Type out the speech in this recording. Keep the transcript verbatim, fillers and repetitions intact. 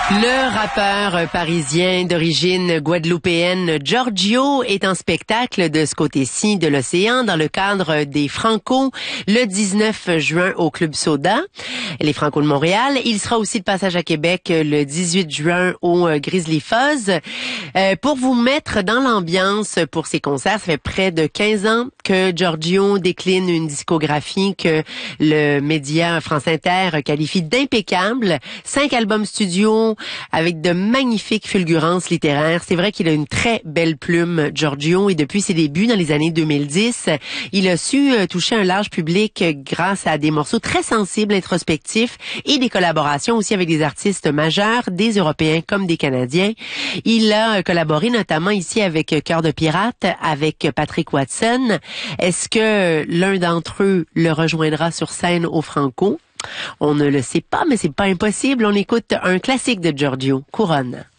Le rappeur parisien d'origine guadeloupéenne Giorgio est en spectacle de ce côté-ci de l'océan dans le cadre des Franco le dix-neuf juin au Club Soda, les Franco de Montréal. Il sera aussi de passage à Québec le dix-huit juin au Grizzly Fuzz. Euh, pour vous mettre dans l'ambiance pour ces concerts, ça fait près de quinze ans que Giorgio décline une discographie que le média France Inter qualifie d'impeccable. Cinq albums studio avec de magnifiques fulgurances littéraires. C'est vrai qu'il a une très belle plume, Giorgio, et depuis ses débuts dans les années deux mille dix, il a su toucher un large public grâce à des morceaux très sensibles, introspectifs et des collaborations aussi avec des artistes majeurs, des Européens comme des Canadiens. Il a collaboré notamment ici avec Cœur de Pirate, avec Patrick Watson. Est-ce que l'un d'entre eux le rejoindra sur scène au Franco? On ne le sait pas, mais c'est pas impossible. On écoute un classique de Giorgio, Couronne.